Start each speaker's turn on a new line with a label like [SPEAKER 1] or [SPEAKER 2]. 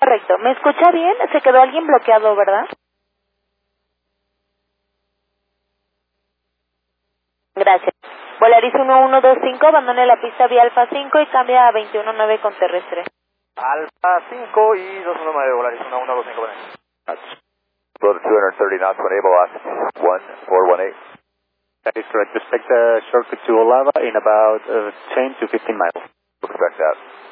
[SPEAKER 1] correcto. ¿Me escucha bien? Se quedó alguien bloqueado, ¿verdad? Gracias. Volaris 1125, abandone la pista vía Alfa 5 y cambia a 219 con terrestre.
[SPEAKER 2] Alfa 5 y 219, Volaris 1125, bueno.
[SPEAKER 3] Below the 230 knots, when able, ask 1418.
[SPEAKER 4] That is correct. Expect a shortcut to Olava in about 10 to 15 miles.
[SPEAKER 3] Expect that.